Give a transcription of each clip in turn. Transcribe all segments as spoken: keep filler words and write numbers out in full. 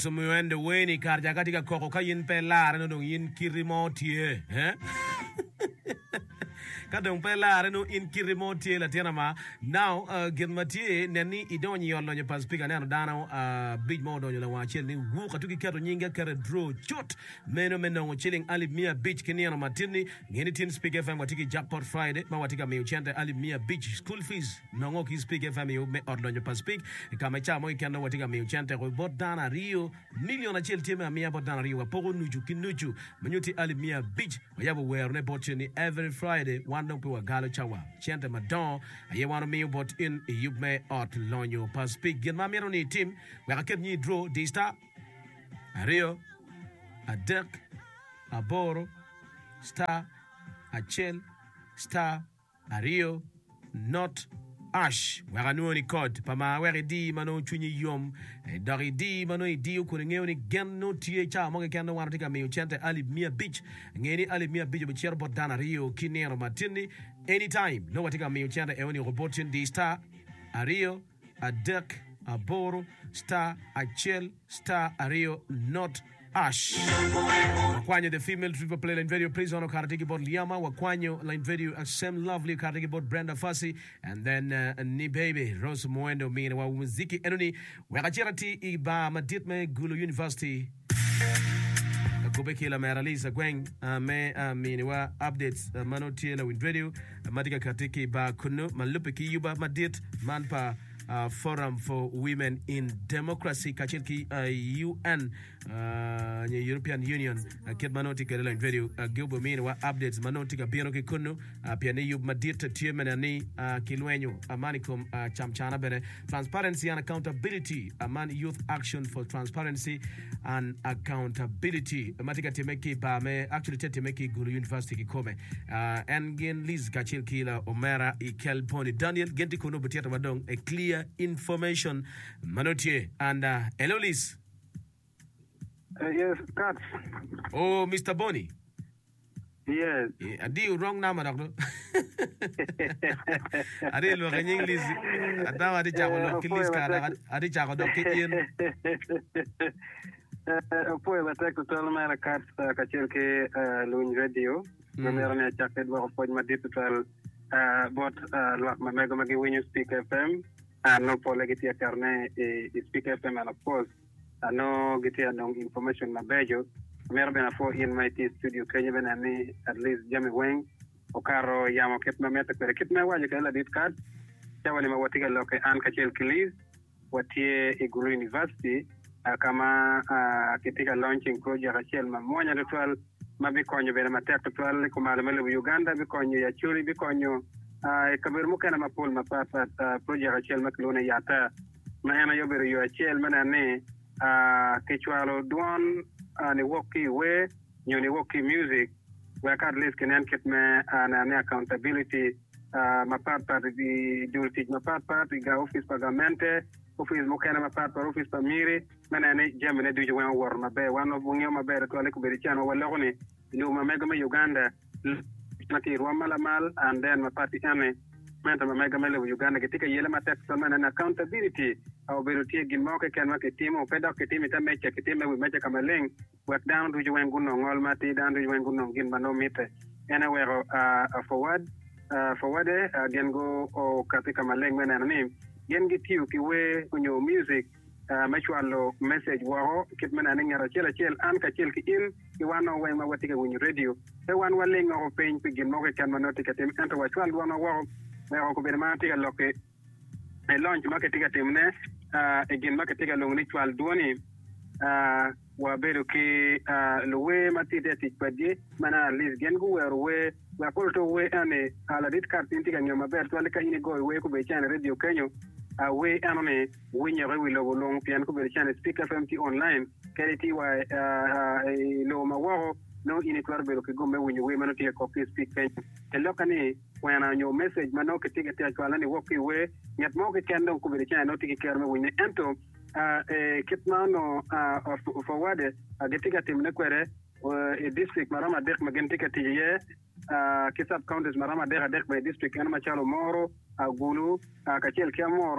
Rose Muende Weni Karja katika koko ka yin pelare no yin kirimotie eh kadong pelare no in kirimotie la tena ma now uh, genmatie neni idonyi yollo nye paspika neno dana uh, big modo nyola wachel ni wuka tuki kato nyinga kare draw chot meno meno chilling ali mia beach kiniano matini ngeni tin speak F M watiki jackpot Friday ma watika me uchente ali mia beach school fees nongo ki speak F M yo me odlo nye paspik kama chamo ikando watika me uchente ko bot dana Rio miliona chel time mia bot dana Rio wapogo nuju kinuju manyuti ali mia beach wayabo werne botchini every Friday wando kwa galo chawa chente madon aye wano mi bot in yub me ot lonyo paspik gen ma mero ni team waka ket ni draw di star a Rio a Dirk a Boro star a Chel star a Rio not ash waka nuoni code pama wari di mano chunyi yom dari di mano di ukuri ngeo ni gen no tie cha monge kendo wano tika mi uchente ali mia beach ngeni ali mia beach bichero bot dana Rio kinero matini anytime no watika mi uchente eoni robotin di star a Rio a Dirk a Boro star a Chel star a Rio not ash wakwanyo the female triple play line video please honor karatiki bot Liama wakwanyo line video same lovely karatiki bot Brenda Fassi and then uh, ni baby Rose Muendo mine wa muziki enoni wakachirati iba maditme Gulu University kubekila meralisa gweng uh, me uh, mine wa updates uh, manotiela win video uh, madika karatiki ba kuno malupe ki yuba madit manpa Uh, Forum for Women in Democracy kachilki uh, U N uh, European Union uh, ket manoti kedela in video uh, gilbo mini wa updates manoti ka biano ki kunu uh, pia ni yub madita tiemena ni uh, kilwenyo amanikum uh, chamchana bene transparency and accountability aman youth action for transparency and accountability matika temeki ba me actually temeki Gulu University kikome uh, engin Liz kachilki la Omera Ikel Pony Daniel genti kuno butiata wadong a clear information manotie and uh, hello Liz. Uh, yes, Kat. Oh, Mister Bonnie. Yes. Yeah, I did wrong number, doctor. I did look in English. Now I did Jago Kilis card. I did Jago Doctor. Poi la tecco tolo mera Kat kachelke Luin Radio. Mamera ne chaked wa poi ma digital bot ma mega magi winyu Speak F M. No po legitia carne e Speak F M and of course I know gitia no information na bejo mera bena fo in my studio Kenya bena ni at least Jamie Wang okaro yamo ket na meta kere kit na waje kala dit card chawali ma watiga loke an kachel kilis watie e Gulu University kama kitika launching project kachel ma monya twelve mabikonyo bena matek twelve kumala mele Uganda bikonyo ya churi bikonyo Uh, kabir mukana mapol mapapa uh, project achel maklone yata maana yobere yo achel mana ne uh, kechwalo duan uh, ne woki we nyoni woki music we at least can get me uh, na ne accountability uh, mapapa di duty mapapa ga office pagamente office mukana mapapa office pamiri mana ne jamene duje wan wor mabe wano bungyo mabe to ale kuberi chano wala kone no mamega me Uganda Mati Rwamala Mal and then my party ane menta mega mele Uganda ketika yele matek sama na accountability au berutie gimoke kan wake timo peda ke timi ta mecha ke timi we mecha kama leng work down to jwen guno ngol mati down to jwen guno gin bano mite ene wero uh, forward uh, forward uh, gen go o katika maleng mena nani gen gitiu ki we kunyo music Uh, machwalo message wao kitmana ngara chela chel an ka chel ki in ki wano we ma watika win radio e wan wale ngo pen pigin mo kan manoti ka tem ento wachwal wano wao me ko be ma tika loke e launch marketing ka temne uh, again marketing ka longni chwal duoni uh, wa bedo ki uh, lowe matite tikpadi mana lis gen go wer we wa kolto we ane ala dit kartin tika nyoma ber to ka ine go we ko be chan radio kenyo Uh, we anone winya rewi lo long pian ko be channel Speak F M T online keriti wa uh, uh, lo mawaro no ini twar be ko gombe winya we manoti ko Speak Kenya elokani wana nyo message mano ke tiga tia twala ni woki we nyat mo ke kendo ko be channel no tiki kerme winya ento uh, e kitmano uh, forward uh, getiga timne kwere uh, e district marama dek magentika tiye uh, kisab counties marama dek dek by district en machalo moro a Gulu a kachel kia morni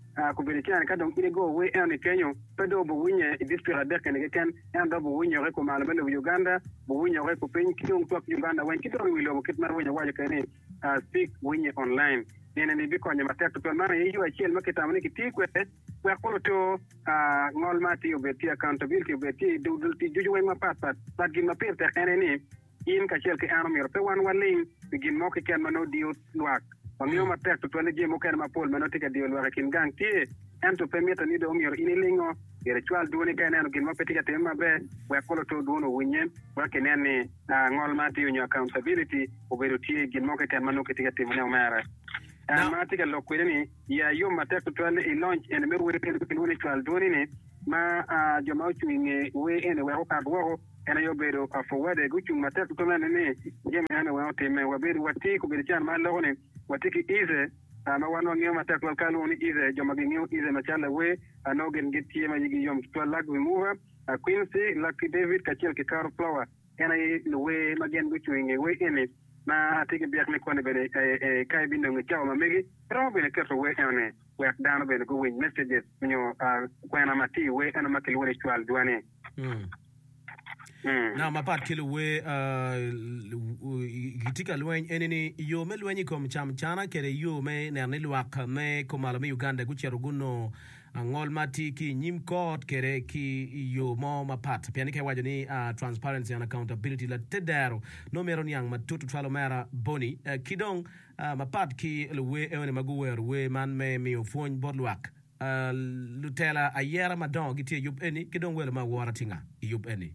ku bere kan ka don ine go we en Kenya pedo bu winye district de kan ken en do bu winye ko mal mele Uganda bu winye ko pen ki don tok Uganda wen ki don wi lo kit mar winye waje kan speak winye online nene ni bi ko nyama tek to man yi wa chiel makita mani ki ti kwete wa ko to ngol mati obeti accountability obeti dudul ti juju wen ma pat pat pat gi ma per te kan ni in ka chiel ke anam yor pe wan walin begin mo ke ken mano dio luak Pamio matek to ne jemo ken mapol mano tika dio lwa kin gang tie en to permit ni do mior inilingo spiritual do ne ken en kin mo petika tema be wa kolo to do no winyen wa ken ni ngol mati yo accountability obedo tie gin mo ken mano ketika tema ne mara en ma tika lo kwini ya yo matek to ne launch en me wuri ken kin woni twal do ni ma joma chuinge we en we ko ka do ena yo bedo a forward go chung matek to ne ne jeme ana wa teme wa bedo wati ko bedo chan ma lo ne watiki ize ma wano ngeo matek wal kalu ni ize joma ngeo ize machala we anogen getie ma yigi yom to lag remover Quincy Lucky David kachel ke car flower ena we magen go chuinge we ene na atike biak ne kone bene e kai bindo ngi chawa megi ro bene kerto we ene we dano bene go win messages nyo kwena mati we ena makil wone twal duane mm Mm. Now mapat kilo we uh gitika lwen enini yo me lwen kom cham chana kere yo me ne ne lwak me komalo me Uganda ku chero guno ngol mati ki nyim court kere ki yo mo mapat piani ke wajo ni uh, transparency and accountability la tedero no mero nyang matutu twalo mera boni uh, kidong uh, mapat ki we ene maguwer we man me mi ofony bodlwak uh, lutela ayera madong gitie yup eni kidong welo ma wara tinga yup eni.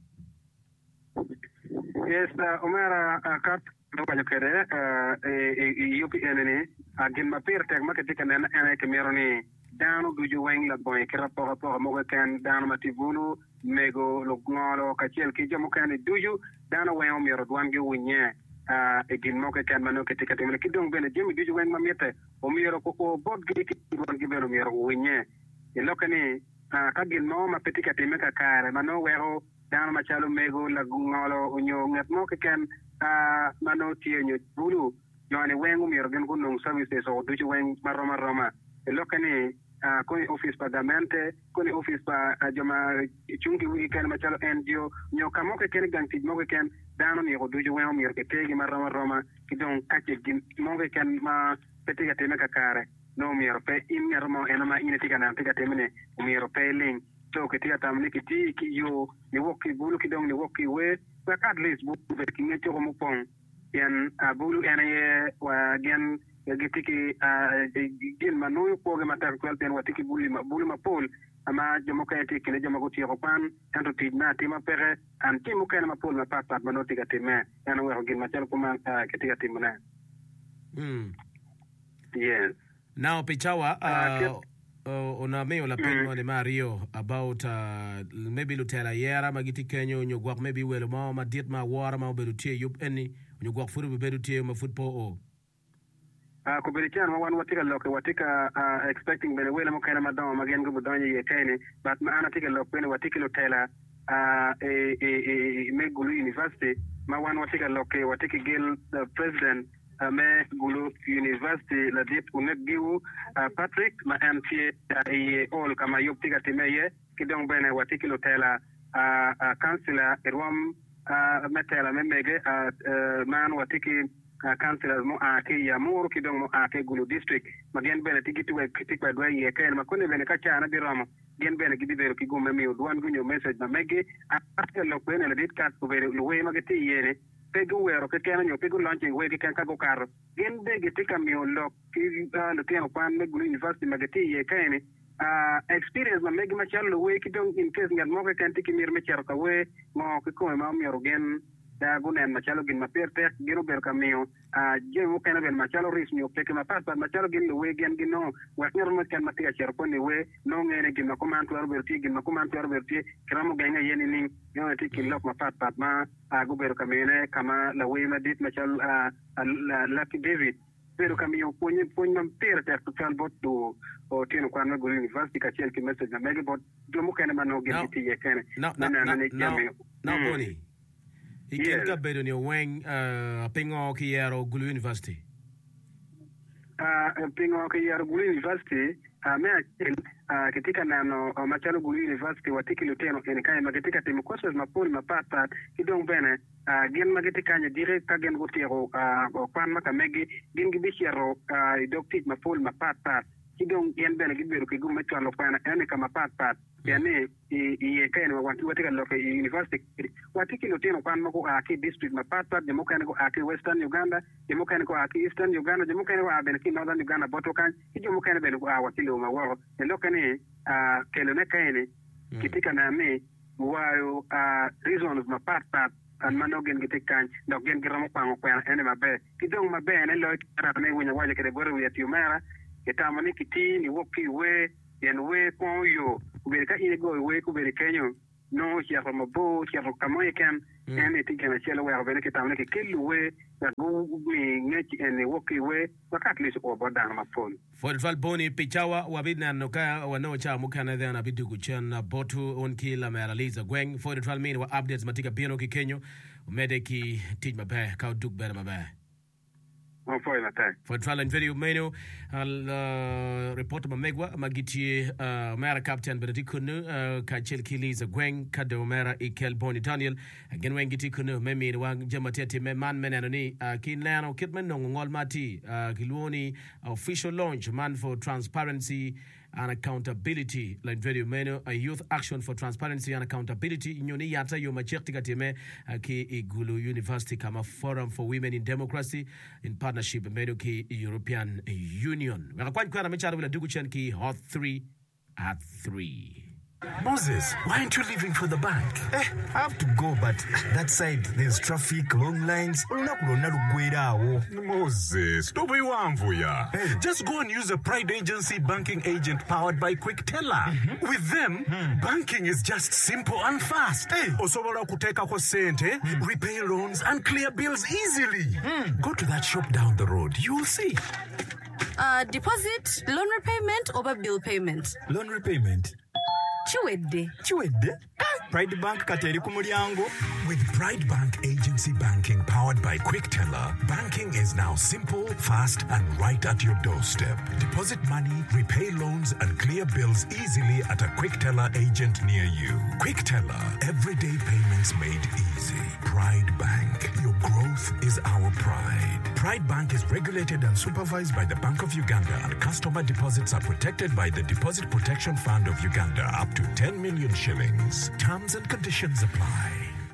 Yes, uh, Omera uh, kat do kanyo kere uh, e e yupi enene agin ma per tek maketika nena ene kemero ni dano duju weng la boy kera pora pora mo ken dano mativulu mego lo ngolo kachel ki jamo kan duju dano weng mero dwan gi winye uh, e gin mo ken mano ketika temle kidong bene jemi duju weng mamete o mero ko ko bod gi ki dwan gi beno mero winye e lokani uh, kagin mo ma petika temeka kare mano wero dano machalo mego la ngolo unyo ngat mo ken a mano tie nyo bulu yone wengu mi organ ko nong services o duju weng maroma roma e lokani ko office pagamente ko office pa joma chungi wi ken machalo N G O nyo kamo ken ganti mo ken dano ni ko duju weng mi organ tegi maroma roma kidon kache gin mo ken ma petiga teme kakare no mi orpe in yarmo enama inetika na petiga temene mi orpe ling so ketika tamni kiti ki yo ni woki bulu ki dong ni woki we wa at least bu be ki ngeto ko mupong yan bulu ena ye wa gen getiki gen manu ko ge matar ko ten watiki bulu ma bulu ma pol ama jomo kayati kile jomo ko tiyo pan tanto tidna tima pere an timu kana ma pol ma pat pat manoti ga timme yana wa gen ma tel ko ma ketika timna mm yes now pichawa uh, Uh, ona me ola penyo mm. ne Mario about uh, maybe lutela yera magiti kenyo nyogwak maybe welo ma ma dit ma wara ma bedu tie yup eni nyogwak furu be bedu tie ma football o ah ko beri chan wan watika loke watika uh, expecting bene welo mo kana madama magen go budonye ye kene but ma ana tika loke bene watika lutela uh, e e e Megulu University ma wan watika loke watika gil the president Uh, me Gulu University la dit unek giu uh, Patrick ma M T e all kama yoptika timeye kidong bene watiki lotela uh, uh, councillor Erwam uh, metela memege uh, uh, man watiki uh, councillor mo ake ya muru kidong mo ake Gulu district magen bene tigitu we kitikwa dwa ye ken makone bene kacha na birama gen bene gidibero kigume mi udwan gunyo message na mege ate lokene la dit kat kubere luwe mageti yene pegu wero ke kena nyo pegu launching we ke ken ka go kar gen de ge tika mi lo ki lo tiano pan me Gulu University magati ye kene uh experience ma megi ma chalo we ki dong in case ngal mo ke kan tiki mir me chero ka we mo ke ko ma mi gen da gunen ma chalo gin ma perte gino ber ka mi uh je mo kana ben ma chalo ris mi peke ma pas ma chalo gin we gen gino wa nyer mo kan ma tika chero ko ni we no ngene gin ma command to berti gin ma command to berti kramo ganga yeni ni yo tiki lok ma pat pat ma agu ber ka mene kama la we ma dit ma chal Lucky David pero kami yo ponye ponye mpira ta total bot do o tino kwa na Gulu University ka chel ki message na mega bot do mo kana mano gen ti ye kana na na na na boni ikin ka bedo ni weng uh pingo ki yero Gulu University ah pingo ki yero Gulu University uh, mea chil uh, katika nano uh, Machalo Gulu University watiki luteno ene kaya magatika timu courses mapuli mapatat kidong bene uh, gen magatika nya direct ka gen gutiro uh, kwan maka megi gen gibishiro uh, idoktit mapuli mapatat kidong yen bene giberu kigu machalo kwana ene kama patat yani iye kaya wanti watika loke university watiki luteno kwan mako aki district mapatat demo kaya ko aki western Uganda demo kaya ko aki eastern Uganda demo kaya ko abene ki northern Uganda botokan kijomo kaya bene ko awakili umaworo endo kani uh, kelone kaya Mm. kitika na me wayo uh, reasons mapatat and manogen gitikan dogen giramo pango kwa ene mabe kidong mabe ene lo kara me winya waje kede bore wi atiumera ketamani kiti ni woki we yen we ponyo kubelika ine go we kubelika nyo no ya mabo ya kamo yeken ene tikena chelo we abene ketamani ke kelu we ya go mi ngeti ene woki we wakati liso ko bodan mapon for the boni pichawa wabidna noka wano cha mukana dhana bidu kuchana botu onkila meraliza gweng for the mean wa updates matika piano ki Kenyo umede ki tij mabe ka duk ber mabe on foi na tai for trial and video menu al uh, report mamegwa magiti uh, mera captain benedikunu uh, ka chelkiliza gweng kado mera ikel boni Daniel again wengiti kunu memi wang jamatete me man menanoni uh, kinlano kitmen no ngol mati uh, kilwoni official launch man for transparency and accountability like video menu a youth action for transparency and accountability nyoni yata yo machektika time ki igulu university kama forum for women in democracy in partnership menu ki European Union wakwan kwa na mechara bila dugu chen ki hot three at three. Moses, why aren't you leaving for the bank? Eh, I have to go, but that side there's traffic, long lines. Moses, don't be one for ya. Hey. Just go and use a Pride Agency banking agent powered by Quick Teller. Mm-hmm. With them, mm. banking is just simple and fast. Hey. Osobola kuteka ko sente, mm. repay loans, and clear bills easily. Mm. Go to that shop down the road. You'll see. Uh, deposit, loan repayment, or bill payment? Loan repayment. Chiwedde. Chiwedde? Pride Bank kateri ku mulyango. With Pride Bank Agency Banking powered by Quick Teller, banking is now simple, fast, and right at your doorstep. Deposit money, repay loans, and clear bills easily at a Quick Teller agent near you. Quick Teller, everyday payments made easy. Pride Bank, your growth is our pride. Pride Bank is regulated and supervised by the Bank of Uganda, and customer deposits are protected by the Deposit Protection Fund of Uganda up to ten million shillings. Terms and conditions apply.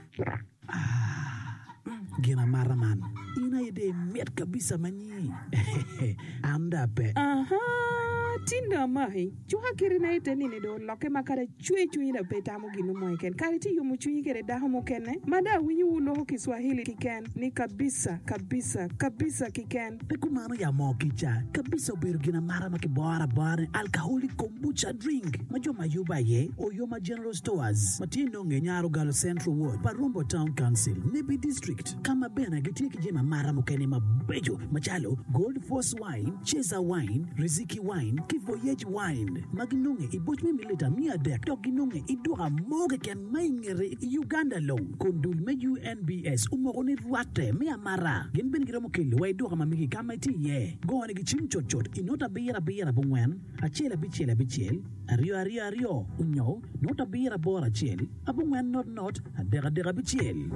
Gina maraman. Ina ide met kabisa manyi. Anda pe. Aha. Tinda mai. Chua kiri na ite nini do loke makare chui chui na peta mo ginu mo iken. Kari ti yumu chui kere daho mo kene. Mada winyi ulo ho Kiswahili kiken. Ni kabisa, kabisa, kabisa kiken. Peku mano ya mo kicha. Kabisa ubiru gina marama ki bora bora. Alcoholic kombucha drink. Majo mayuba ye. Oyoma General Stores. Matino ngenyaro Galo Central Ward. Parumbo Town Council. Nibi District. Kama bena gitie kijema marama kene mabejo. Machalo. Gold Force Wine. Cheza Wine. Riziki Wine. Kivoyage Wine. Maginunge ibochme milita mia dek. Toginunge idura moge ken maingere Uganda low. Kondul me U N B S. Umoroni ruate me amara. Gen ben giramo kilo wa idura mamigi kama iti ye. Go ane gichim chot chot. Inota bira bira bungwen. Achela bichela bichel. Ario ario ario. Unyo. Nota bira bora chel. Abungwen not not. Adera dera bichel.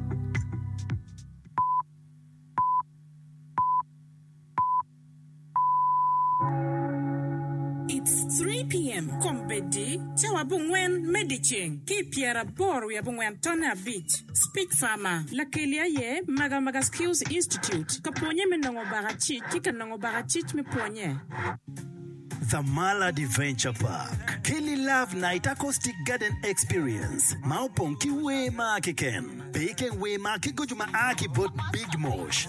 It's three p.m. Kombedi, Chawabungwen Mediching, Kipiera Boru Yabungwen Tona Beach, Speak Farmer, Lakelia Ye, Maga Maga Skills Institute, Kaponye Menongo Barachi, Kikanongo Barachich Me Ponye. The Malad Adventure Park. Kelly Love Night Acoustic Garden Experience. Maupon kiwe ma kiken. Peke we ma kigojuma aki bot Big Mosh.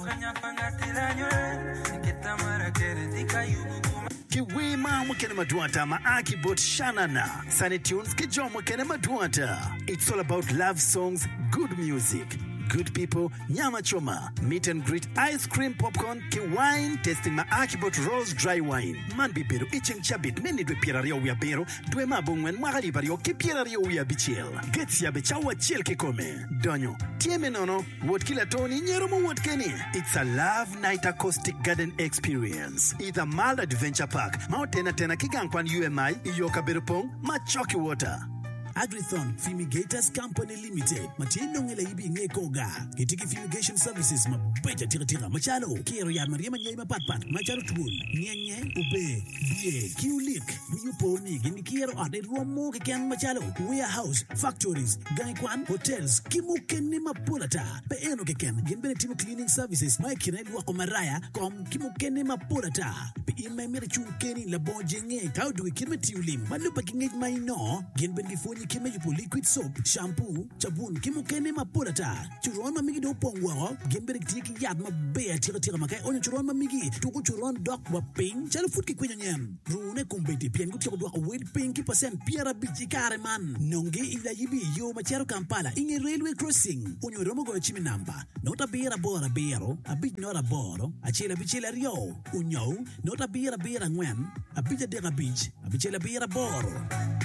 Kiwe ma mukene maduata ma aki bot Shanana. Sunny Tunes kijo mukene maduata. It's all about love songs, good music, good people, nyama choma, meet and greet, ice cream, popcorn, ki wine, tasting ma Akibot Rose Dry Wine. Man bi beru icheng chabit meni dwe pierario wia beru, dwe mabungwen mwagali bario ki pierario wia bichiel. Gets ya bechawa chiel ki kome. Donyo, tieme nono, wot kila toni nyeromo wot keni. It's a love night acoustic garden experience. It's a Mall Adventure Park. Mao tena tena kigangkwan U M I, Iyoka Berupong, Machoki Water. Agrithon Fumigators Company Limited. Matino ngela ibi ngekoga. Kitiki Fumigation Services mabeja tira tira. Machalo. Kero ya mariama nyai mapatpat. Machalo tubun. Nyenye. Ube. Bie. Kiulik. Miyuponi. Gini kiero ade ruomo kikian machalo. Warehouse. Factories. Gaikwan. Hotels. Kimukeni mapulata. Peeno kiken. Ginbene timu cleaning services. Maikina wako maraya. Kom kimukeni mapulata. Pe ime mere chukeni labo jenge. Kau duwe kirme tiulim. Malupa kingej maino. Ginbene gifonyi kime yupo liquid soap, shampoo, chabun, kimu kene mapulata. Churon mamigi do pongwa, gembere tiki yad mabea tira tira makai onyo churon mamigi, tuku churon dok wa ping, chalo food ki kwenye nyem. Rune kumbeti pian kuti kwa wed ping ki pasen piara bichi kare man. Nonge ila yibi yo machero Kampala, inge railway crossing, onyo romo go chimi namba. Nota bira bora bero, a bit nora boro, a chela bichela rio, unyo, nota bira bira ngwen, a bit dera beach, a bichela bira boro.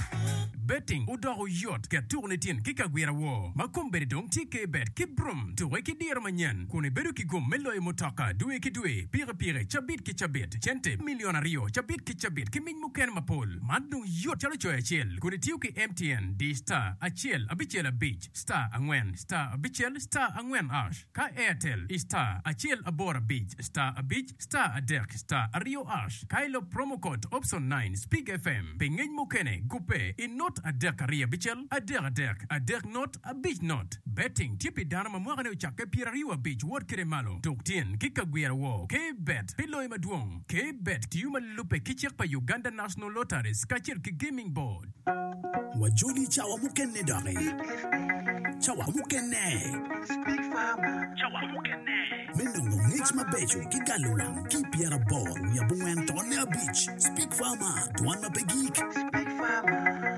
Betting udoro yacht ke tourne tien kika gwera wo makombere dong tike bet ki brum to weki dir manyan kone beru ki gum melo e motaka duwe ki duwe pire pire chabit ki chabit chente milionario chabit ki chabit ki min muken mapol madung yacht chalo choy chel kone tiu ki M T N D star a chel abichel a beach star angwen star abichel star angwen ash ka Airtel star a chel abora beach star a beach star a deck star a rio ash kailo promo code option nine speak F M pengen mukene gupe in not a deck a ria bichel, a deck a deck, a deck not, a beach not. Betting tipi dana mamwagane uchake pira riwa beach word kere malo. Toktien kika gwera wo. K-Bet, pilo ima duong. K-Bet tiyuma lupe kichek pa Uganda National Lotteries kachir ki gaming board. Wajuli chawa mukene dare. Chawa mukene. Speak farmer. Chawa mukene. Menongo ngich mabejo kigalulang kipiara bor ya bungwen tonne beach. Speak farmer. Tuan mapegik. Speak farmer.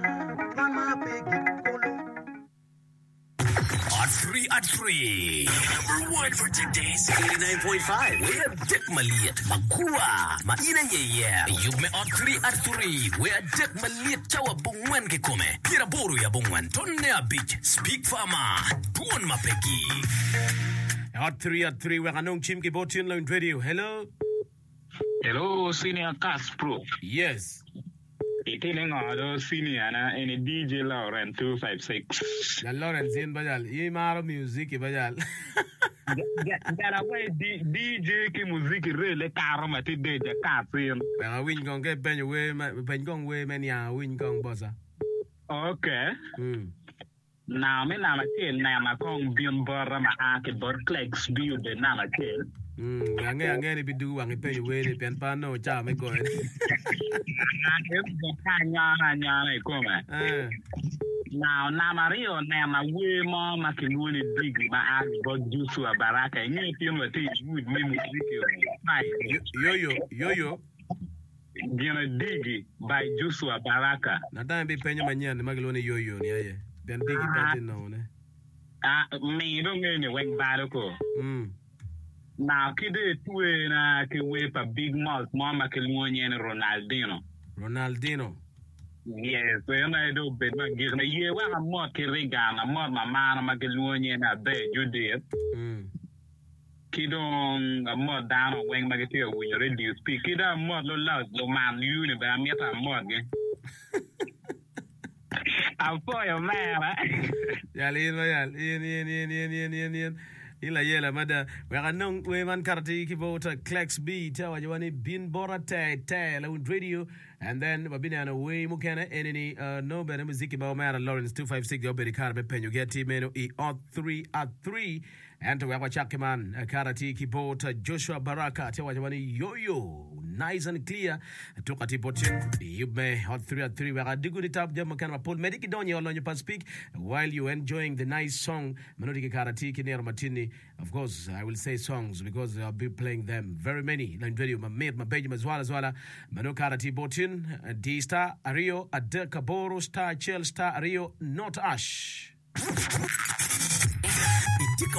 At three at three. Number one for today's eighty-nine point five. Where Dick Maliat. Magua. Maina ye yeah. You've me at three at three. Where Dick Maliat chawa bungwan ke kome. Kira boru ya bungwan. Tonne a beach. Speak farmer. Tuon mapegi. At three at three. Where anong chim ki botin lounge radio. Hello. Hello, senior Caspro. Yes. Itiling order senior na any D J Lauren two five six. La Lauren zin bajal. Ye maro music bajal. Gara way D J ki music really karo mati D J kasin. Pero win kong ke penyo we penyo kong we menya win kong bossa. Okay. Hmm. Now me na matil na ma kong bion bora ma ake bor clicks biu de na matil. Hmm. Ange ange ni bidu ange penyo we ni pen pano cha me ko. Now, Namario, Nama, way more Makinuni big, my ass, but due to a baraka, and you feel what it would mean. Yo yo, yo yo. Gina Digi by Joshua Baraka. Natan be Penya Manyan, Magaloni yo yo, yeah. Then Digi Patin known, eh? Ah, me don't mean when Barako. Hmm. Now, kid, two and I can whip a big mouth, Mama Kilmoni and Ronaldinho. Ronaldinho. Yes, when I do bed, my gear, yeah, well, I'm more Kirigan, I'm more my man, I'm a Kilmoni and a bed, you did. Hmm. Kidon, a more down on Wang Magatil when you're ready to speak. Kid, I'm more loud, no man, you, but I'm yet a more. I'm for your man, eh? Yalin, Yal, in, in, in, in, in, in, in. Ila yela mada we anong we man karti kibota Clex B tawa jawani bin bora te te la radio and then babini ana we mukana enini uh, no bene muziki ba mara Lawrence two five six obedi karbe penyo geti meno e at three at three and to wa chakeman karati kibota Joshua Baraka tawa jawani yoyo nice and clear toka tipotin you may hot three at three we are diguni tap jam kana Paul mediki donye on your pas speak while you enjoying the nice song manodi karati kinero matini. Of course, I will say songs because I'll be playing them very many. Like video, my mate, my page, as well as well. Manokara Tibotin, D Star, Ario, Adekaboro, Star, Chel, Star, Ario, not Ash.